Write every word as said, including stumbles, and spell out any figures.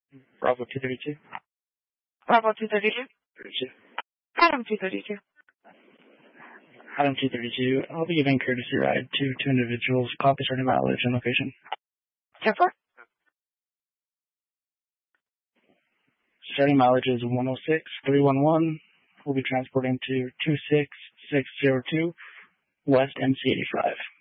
Bravo two thirty-two. Bravo two thirty-two. thirty-two. Adam two thirty-two. Adam two thirty-two. I'll be giving courtesy ride to two individuals. Copy starting mileage and location. ten four. Starting mileage is one oh six three one one. We'll be transporting to two six six zero two West M C eighty-five.